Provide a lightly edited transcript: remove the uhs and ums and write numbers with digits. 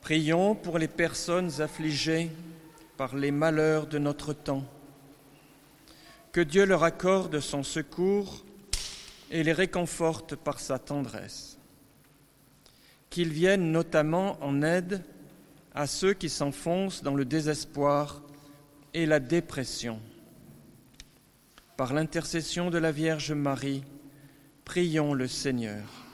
Prions pour les personnes affligées par les malheurs de notre temps. Que Dieu leur accorde son secours et les réconforte par sa tendresse. Qu'il vienne notamment en aide à ceux qui s'enfoncent dans le désespoir et la dépression. Par l'intercession de la Vierge Marie, prions le Seigneur.